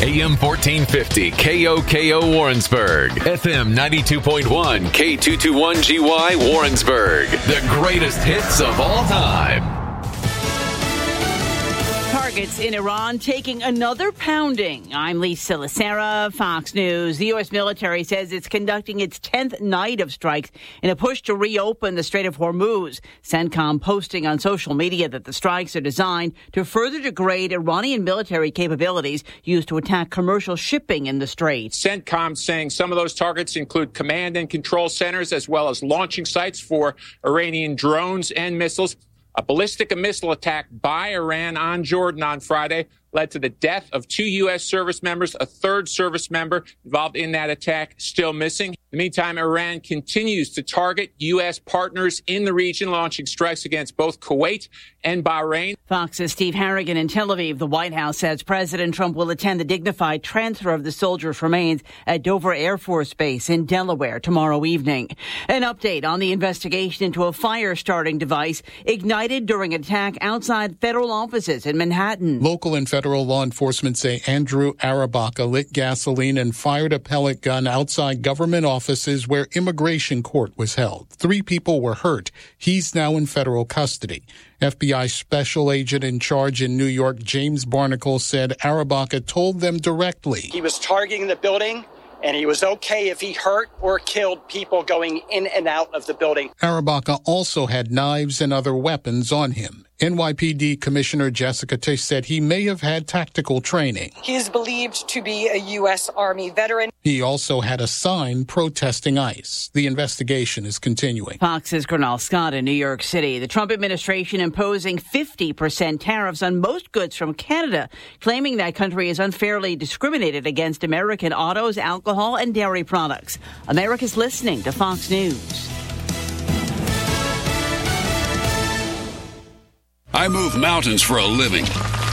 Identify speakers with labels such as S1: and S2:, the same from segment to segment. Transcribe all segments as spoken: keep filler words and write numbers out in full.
S1: A M fourteen fifty K O K O Warrensburg, F M ninety-two point one K two twenty-one G Y Warrensburg. The greatest hits of all time.
S2: Targets in Iran taking another pounding. I'm Lisa Lacera, Fox News. The U S military says it's conducting its tenth night of strikes in a push to reopen the Strait of Hormuz. CENTCOM posting on social media that the strikes are designed to further degrade Iranian military capabilities used to attack commercial shipping in the strait.
S3: CENTCOM saying some of those targets include command and control centers as well as launching sites for Iranian drones and missiles. A ballistic missile attack by Iran on Jordan on Friday led to the death of two U S service members. A third service member involved in that attack still missing. In the meantime, Iran continues to target U S partners in the region, launching strikes against both Kuwait and Bahrain.
S2: Fox's Steve Harrigan in Tel Aviv. The White House says President Trump will attend the dignified transfer of the soldiers' remains at Dover Air Force Base in Delaware tomorrow evening. An update on the investigation into a fire-starting device ignited during an attack outside federal offices in Manhattan.
S4: Local and federal law enforcement say Andrew Arabaka lit gasoline and fired a pellet gun outside government offices where immigration court was held. Three people were hurt. He's now in federal custody. F B I special agent in charge in New York, James Barnacle, said Arabaka told them directly.
S5: He was targeting the building, and he was okay if he hurt or killed people going in and out of the building.
S4: Arabaka also had knives and other weapons on him. N Y P D Commissioner Jessica Tisch said he may have had tactical training.
S6: He is believed to be a U S Army veteran.
S4: He also had a sign protesting ICE. The investigation is continuing.
S2: Fox's Cornell Scott in New York City. The Trump administration imposing fifty percent tariffs on most goods from Canada, claiming that country is unfairly discriminated against American autos, alcohol, and dairy products. America's listening to Fox News.
S7: I move mountains for a living.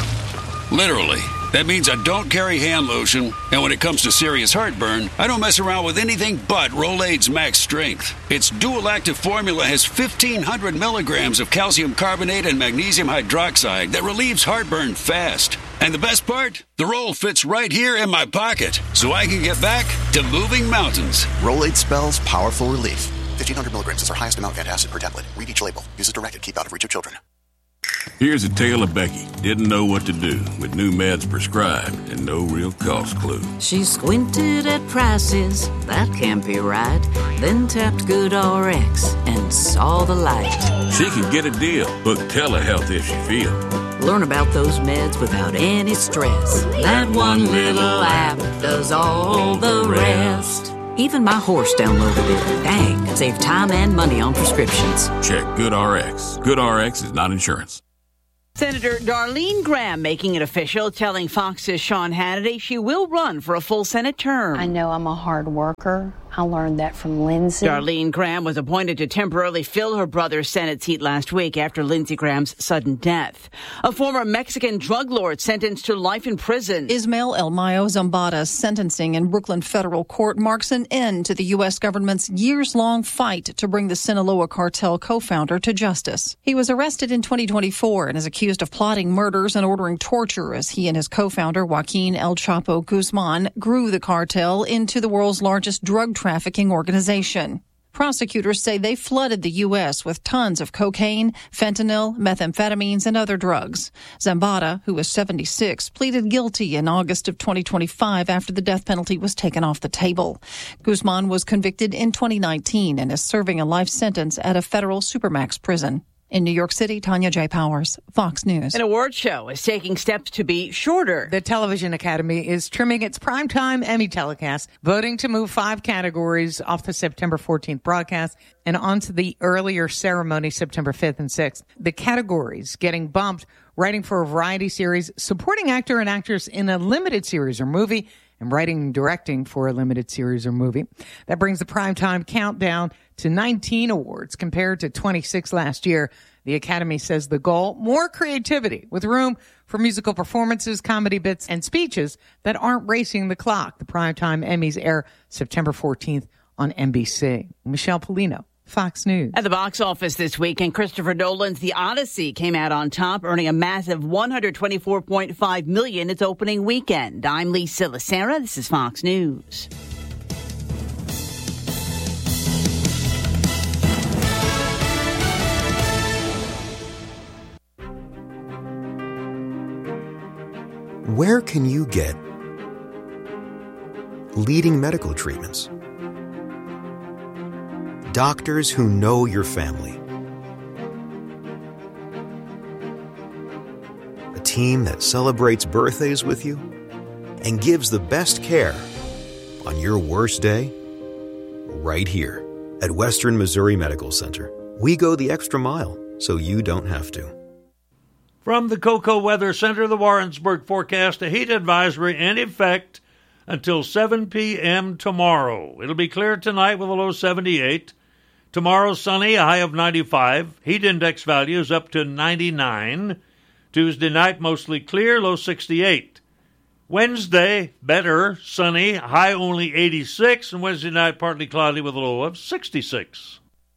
S7: Literally. That means I don't carry hand lotion, and when it comes to serious heartburn, I don't mess around with anything but Rolaids Max Strength. Its dual-active formula has fifteen hundred milligrams of calcium carbonate and magnesium hydroxide that relieves heartburn fast. And the best part? The roll fits right here in my pocket, so I can get back to moving mountains.
S8: Rolaids spells powerful relief. fifteen hundred milligrams is our highest amount of antacid per tablet. Read each label. Use as directed. Keep out of reach of children.
S9: Here's a tale of Becky. Didn't know what to do with new meds prescribed and no real cost clue.
S10: She squinted at prices, that can't be right. Then tapped GoodRx and saw the light.
S9: She could get a deal. Book telehealth if she feel.
S10: Learn about those meds without any stress. That one little app does all the rest. Even my horse downloaded it. Dang, save time and money on prescriptions.
S9: Check GoodRx. GoodRx is not insurance.
S2: Senator Darlene Graham making it official, telling Fox's Sean Hannity she will run for a full Senate term.
S11: I know I'm a hard worker. I learned that from Lindsey.
S2: Darlene Graham was appointed to temporarily fill her brother's Senate seat last week after Lindsey Graham's sudden death. A former Mexican drug lord sentenced to life in prison.
S12: Ismael El Mayo Zambada's sentencing in Brooklyn federal court marks an end to the U S government's years-long fight to bring the Sinaloa cartel co-founder to justice. He was arrested in twenty twenty-four and is accused of plotting murders and ordering torture as he and his co-founder Joaquin El Chapo Guzman grew the cartel into the world's largest drug trafficking organization. Prosecutors say they flooded the U S with tons of cocaine, fentanyl, methamphetamines, and other drugs. Zambada, who was seventy-six, pleaded guilty in August of twenty twenty-five after the death penalty was taken off the table. Guzman was convicted in twenty nineteen and is serving a life sentence at a federal supermax prison. In New York City, Tanya J. Powers, Fox News.
S2: An award show is taking steps to be shorter.
S13: The Television Academy is trimming its primetime Emmy telecast, voting to move five categories off the September fourteenth broadcast and onto the earlier ceremony, September fifth and sixth. The categories getting bumped: writing for a variety series, supporting actor and actress in a limited series or movie, and writing and directing for a limited series or movie. That brings the primetime countdown to nineteen awards compared to twenty-six last year. The Academy says the goal: more creativity with room for musical performances, comedy bits, and speeches that aren't racing the clock. The primetime Emmys air September fourteenth on N B C. Michelle Polino, Fox News.
S2: At the box office this weekend, Christopher Nolan's The Odyssey came out on top, earning a massive one hundred twenty-four point five million dollars its opening weekend. I'm Lisa Lacera. This is Fox News.
S14: Where can you get leading medical treatments? Doctors who know your family. A team that celebrates birthdays with you and gives the best care on your worst day right here at Western Missouri Medical Center. We go the extra mile so you don't have to.
S15: From the Cocoa Weather Center, the Warrensburg forecast, a heat advisory in effect until seven p.m. tomorrow. It'll be clear tonight with a low seventy-eight. Tomorrow, sunny, a high of ninety-five. Heat index values up to ninety-nine. Tuesday night, mostly clear, low sixty-eight. Wednesday, better, sunny, high only eighty-six. And Wednesday night, partly cloudy with a low of sixty-six.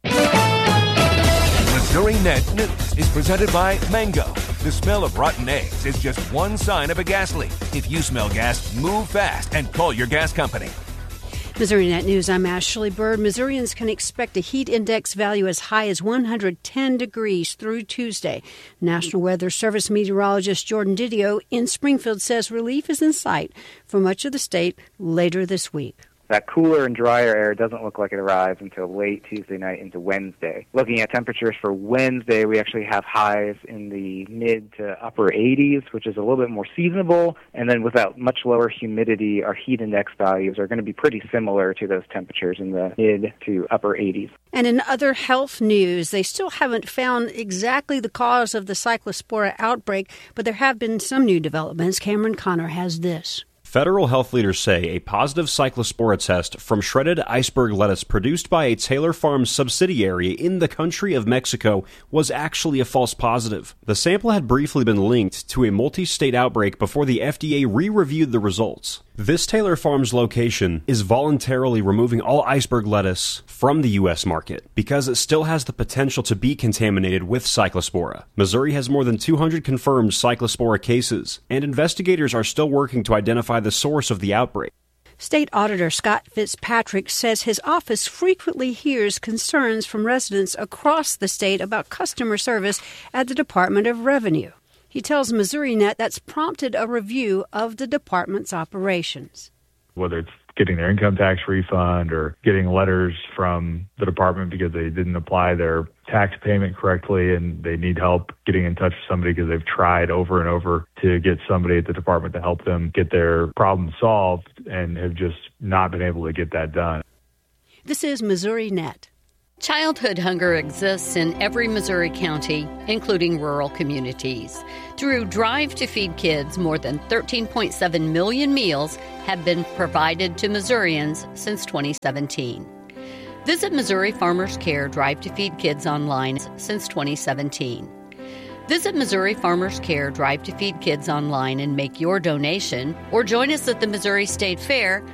S16: Missouri Net News is presented by Mango. The smell of rotten eggs is just one sign of a gas leak. If you smell gas, move fast and call your gas company.
S17: Missouri Net News, I'm Ashley Bird. Missourians can expect a heat index value as high as one hundred ten degrees through Tuesday. National Weather Service meteorologist Jordan Didio in Springfield says relief is in sight for much of the state later this week.
S18: That cooler and drier air doesn't look like it arrives until late Tuesday night into Wednesday. Looking at temperatures for Wednesday, we actually have highs in the mid to upper eighties, which is a little bit more seasonable. And then with that much lower humidity, our heat index values are going to be pretty similar to those temperatures in the mid to upper eighties.
S17: And in other health news, they still haven't found exactly the cause of the Cyclospora outbreak, but there have been some new developments. Cameron Connor has this.
S19: Federal health leaders say a positive cyclospora test from shredded iceberg lettuce produced by a Taylor Farms subsidiary in the country of Mexico was actually a false positive. The sample had briefly been linked to a multi-state outbreak before the F D A re-reviewed the results. This Taylor Farms location is voluntarily removing all iceberg lettuce from the U S market because it still has the potential to be contaminated with cyclospora. Missouri has more than two hundred confirmed cyclospora cases, and investigators are still working to identify the source of the outbreak.
S17: State Auditor Scott Fitzpatrick says his office frequently hears concerns from residents across the state about customer service at the Department of Revenue. He tells Missouri Net that's prompted a review of the department's operations.
S20: Whether it's getting their income tax refund or getting letters from the department because they didn't apply their tax payment correctly and they need help getting in touch with somebody because they've tried over and over to get somebody at the department to help them get their problem solved and have just not been able to get that done.
S17: This is Missouri Net.
S21: Childhood hunger exists in every Missouri county, including rural communities. Through Drive to Feed Kids, more than thirteen point seven million meals have been provided to Missourians since twenty seventeen. Visit Missouri Farmers Care Drive to Feed Kids online since twenty seventeen. Visit Missouri Farmers Care Drive to Feed Kids online and make your donation, or join us at the Missouri State Fair